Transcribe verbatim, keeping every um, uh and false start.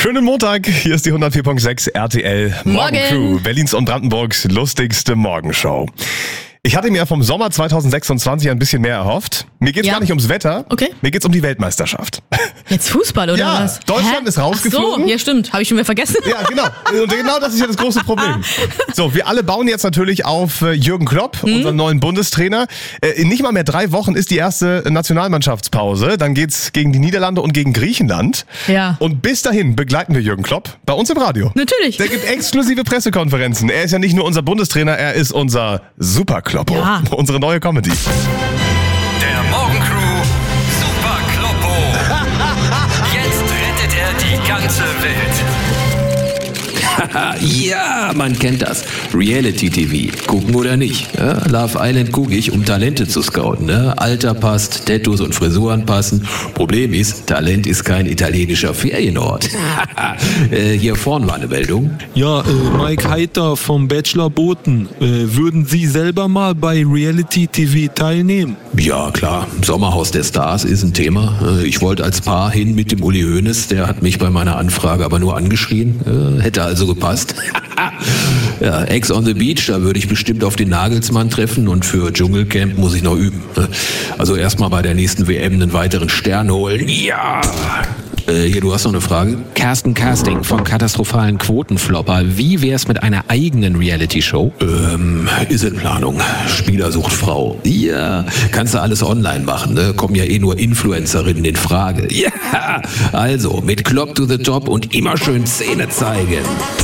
Schönen Montag, hier ist die hundertvier Komma sechs R T L Morgencrew, Morgen. Berlins und Brandenburgs lustigste Morgenshow. Ich hatte mir vom Sommer zwanzig sechsundzwanzig ein bisschen mehr erhofft. Mir geht's Ja. gar nicht ums Wetter, Okay. mir geht's um die Weltmeisterschaft. Jetzt Fußball oder Ja, was? Deutschland Hä? ist rausgeflogen. Ach so, ja stimmt. Habe ich schon wieder vergessen. Ja, genau. Und genau das ist ja das große Problem. So, wir alle bauen jetzt natürlich auf äh, Jürgen Klopp, Mhm. unseren neuen Bundestrainer. Äh, in nicht mal mehr drei Wochen ist die erste Nationalmannschaftspause. Dann geht's gegen die Niederlande und gegen Griechenland. Ja. Und bis dahin begleiten wir Jürgen Klopp bei uns im Radio. Natürlich. Der gibt exklusive Pressekonferenzen. Er ist ja nicht nur unser Bundestrainer, er ist unser Superkloppo. Ja. Unsere neue Comedy. Der Morgencrew Super Kloppo. Jetzt rettet er die ganze Welt. Ja, man kennt das. Reality-T V. Gucken oder nicht. Ja, Love Island gucke ich, um Talente zu scouten. Ne? Alter passt, Tattoos und Frisuren passen. Problem ist, Talent ist kein italienischer Ferienort. äh, hier vorne war eine Meldung. Ja, äh, Mike Heiter vom Bachelor Boten. Äh, würden Sie selber mal bei Reality T V teilnehmen? Ja, klar. Sommerhaus der Stars ist ein Thema. Äh, Ich wollte als Paar hin mit dem Uli Hoeneß. Der hat mich bei meiner Anfrage aber nur angeschrien. Äh, Hätte also gepasst. Ja, Ex on the Beach, da würde ich bestimmt auf den Nagelsmann treffen und für Dschungelcamp muss ich noch üben. Also erstmal bei der nächsten W M einen weiteren Stern holen. Ja! Äh, hier, du hast noch eine Frage? Carsten Casting vom katastrophalen Quotenflopper. Wie wär's mit einer eigenen Reality-Show? Ähm, ist in Planung. Spieler sucht Frau. Ja, kannst du alles online machen, ne? Kommen ja eh nur Influencerinnen in Frage. Ja, also mit Klopp to the Top und immer schön Zähne zeigen.